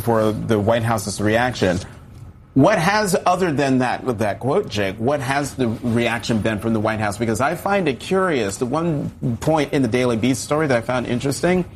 for the White House's reaction. What has, other than that quote, Jake, what has the reaction been from the White House? Because I find it curious. The one point in the Daily Beast story that I found interesting,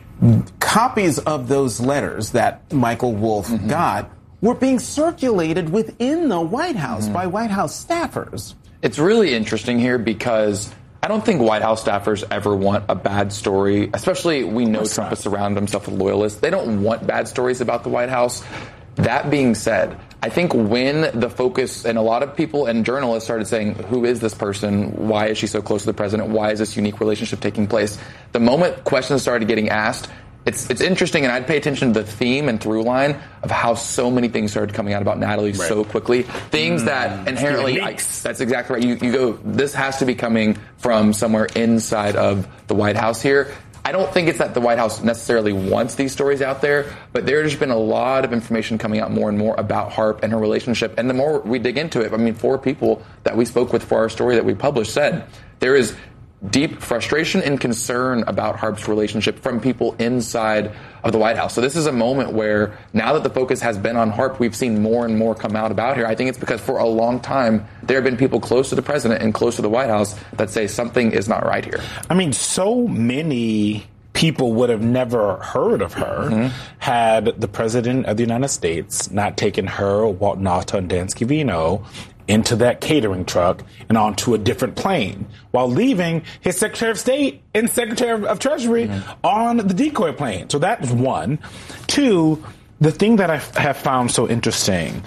copies of those letters that Michael Wolff got were being circulated within the White House by White House staffers. It's really interesting here because I don't think White House staffers ever want a bad story, especially we know Trump has surrounded himself with loyalists. They don't want bad stories about the White House. That being said, I think when the focus, and a lot of people and journalists started saying, who is this person? Why is she so close to the president? Why is this unique relationship taking place? The moment questions started getting asked, it's interesting, and I'd pay attention to the theme and through line of how so many things started coming out about Natalie so quickly. Things that inherently, that's exactly right. You go, this has to be coming from somewhere inside of the White House here. I don't think it's that the White House necessarily wants these stories out there, but there's been a lot of information coming out more and more about Harp and her relationship. And the more we dig into it, I mean, 4 people that we spoke with for our story that we published said there is deep frustration and concern about Harp's relationship from people inside of the White House. So this is a moment where now that the focus has been on Harp, we've seen more and more come out about here. I think it's because for a long time, there have been people close to the president and close to the White House that say something is not right here. I mean, so many people would have never heard of her had the president of the United States not taken her, Walt Nauta, and Dan Scavino into that catering truck and onto a different plane while leaving his Secretary of State and Secretary of Treasury on the decoy plane. So that's one. 2, the thing that I have found so interesting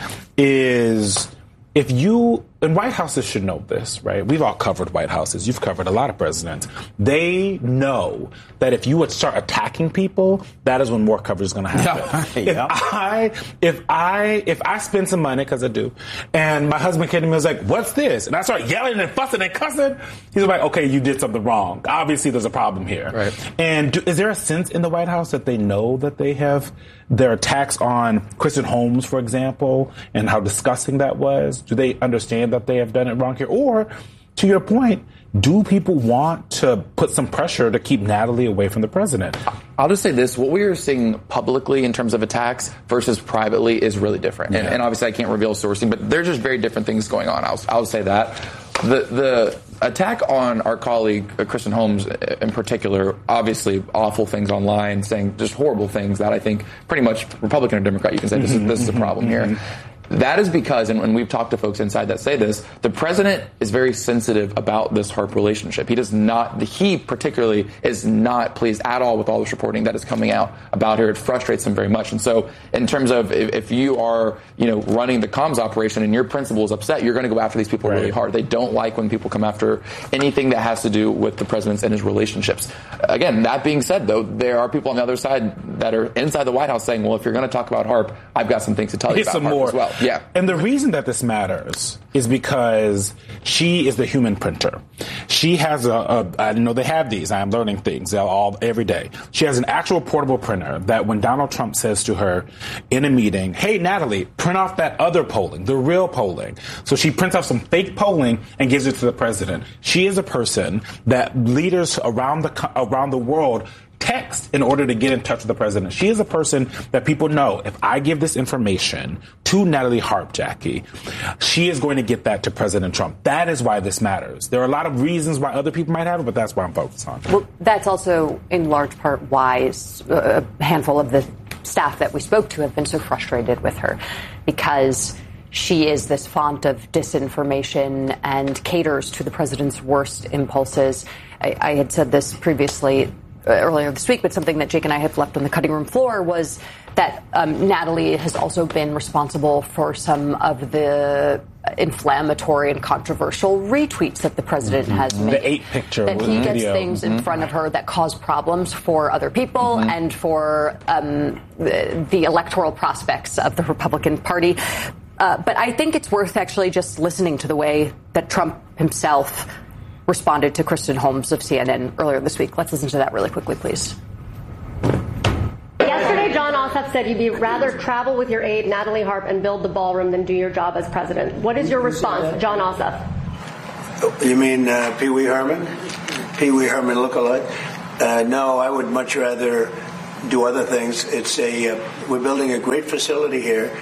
is if you, and White Houses should know this, right? We've all covered White Houses. You've covered a lot of presidents. They know that if you would start attacking people, that is when more coverage is going to happen. If I spend some money, because I do, and my husband came to me and was like, what's this? And I start yelling and fussing and cussing. He's like, okay, you did something wrong. Obviously, there's a problem here. Right. And is there a sense in the White House that they know that they have their attacks on Kristen Holmes, for example, and how disgusting that was? Do they understand that they have done it wrong here? Or, to your point, do people want to put some pressure to keep Natalie away from the president? I'll just say this. What we are seeing publicly in terms of attacks versus privately is really different. And obviously I can't reveal sourcing, but there's just very different things going on. I'll say that. The attack on our colleague, Kristen Holmes in particular, obviously awful things online, saying just horrible things that I think pretty much Republican or Democrat, you can say this is a problem here. That is because, and we've talked to folks inside that say this, the president is very sensitive about this Harp relationship. He particularly is not pleased at all with all this reporting that is coming out about her. It frustrates him very much. And so in terms of if you are, running the comms operation and your principal is upset, you're going to go after these people really hard. They don't like when people come after anything that has to do with the president and his relationships. Again, that being said, though, there are people on the other side that are inside the White House saying, well, if you're going to talk about Harp, I've got some things to tell you about Harp as well. Yeah. And the reason that this matters is because she is the human printer. She has I know they have these. I am learning things every day. She has an actual portable printer that when Donald Trump says to her in a meeting, hey, Natalie, print off that other polling, the real polling. So she prints off some fake polling and gives it to the president. She is a person that leaders around the world text in order to get in touch with the president. She is a person that people know, if I give this information to Natalie Harp, Jackie, she is going to get that to President Trump. That is why this matters. There are a lot of reasons why other people might have it, but that's why I'm focused on. Well, that's also in large part why a handful of the staff that we spoke to have been so frustrated with her, because she is this font of disinformation and caters to the president's worst impulses. I had said this previously earlier this week, but something that Jake and I have left on the cutting room floor was that Natalie has also been responsible for some of the inflammatory and controversial retweets that the president has made. The 8 picture that he gets things in front of her that cause problems for other people and for the electoral prospects of the Republican Party. But I think it's worth actually just listening to the way that Trump himself responded to Kristen Holmes of CNN earlier this week. Let's listen to that really quickly, please. Yesterday, Jon Ossoff said you'd be rather travel with your aide, Natalie Harp, and build the ballroom than do your job as president. What is your response, Jon Ossoff? You mean Pee Wee Herman? Pee Wee Herman look-alike? No, I would much rather do other things. It's we're building a great facility here.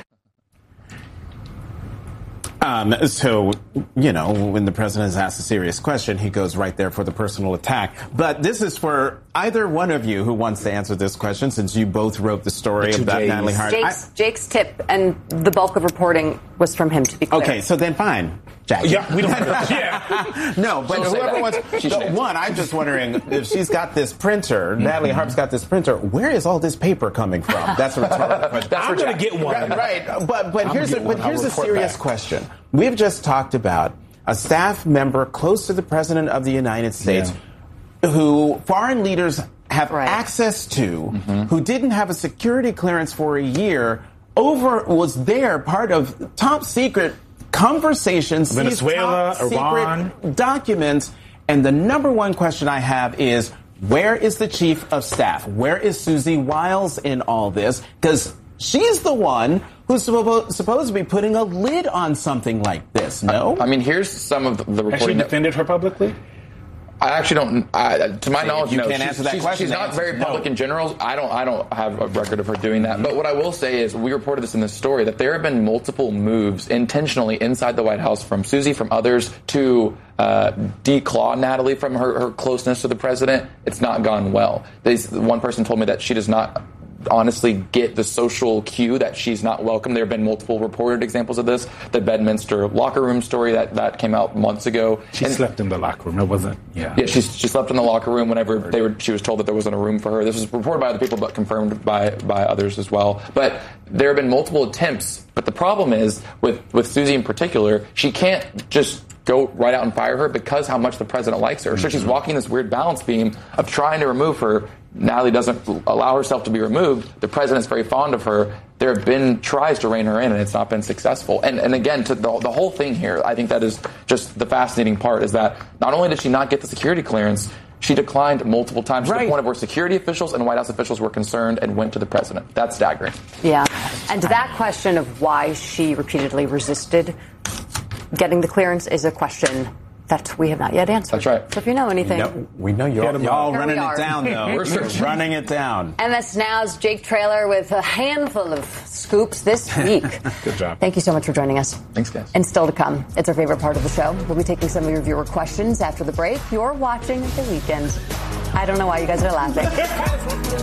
So, when the president is asked a serious question, he goes right there for the personal attack. But this is for either one of you who wants to answer this question, since you both wrote the story about Natalie Hart. Jake's tip, and the bulk of reporting was from him, to be clear. Okay, so then fine. Jack. Yeah, we don't have No, but whoever wants... One, I'm just wondering, if she's got this printer, Natalie Hart's got this printer, where is all this paper coming from? That's a rhetorical question. I'm going to get one. Right. But here's a serious question. We've just talked about a staff member close to the President of the United States who foreign leaders have access to, who didn't have a security clearance for a year, was there part of top secret conversations, Venezuela, Iran, secret documents. And the number one question I have is, where is the chief of staff? Where is Susie Wiles in all this? Because she's the one who's supposed to be putting a lid on something like this, no? I mean, here's some of the reporting. Has she defended her publicly? I actually don't. To my knowledge, you can't answer that question. She's not very public in general. I don't have a record of her doing that. But what I will say is, we reported this in this story, that there have been multiple moves intentionally inside the White House from Susie, from others, to declaw Natalie from her closeness to the president. It's not gone well. One person told me that she does not honestly get the social cue that she's not welcome. There have been multiple reported examples of this. The Bedminster locker room story that came out months ago. She slept in the locker room. It wasn't. Yeah, she slept in the locker room whenever she was told that there wasn't a room for her. This was reported by other people, but confirmed by others as well. But there have been multiple attempts. But the problem is with Susie in particular, she can't just go right out and fire her because how much the president likes her. So she's walking this weird balance beam of trying to remove her. Natalie doesn't allow herself to be removed. The president's very fond of her. There have been tries to rein her in, and it's not been successful. And again, to the whole thing here, I think that is just the fascinating part, is that not only did she not get the security clearance, she declined multiple times to the point of where security officials and White House officials were concerned and went to the president. That's staggering. Yeah. And that question of why she repeatedly resisted getting the clearance is a question that we have not yet answered. That's right. So if you know anything. We know y'all running it down, though. We're running it down. MS Now's Jake Traylor with a handful of scoops this week. Good job. Thank you so much for joining us. Thanks, guys. And still to come, it's our favorite part of the show. We'll be taking some of your viewer questions after the break. You're watching The Weekend. I don't know why you guys are laughing.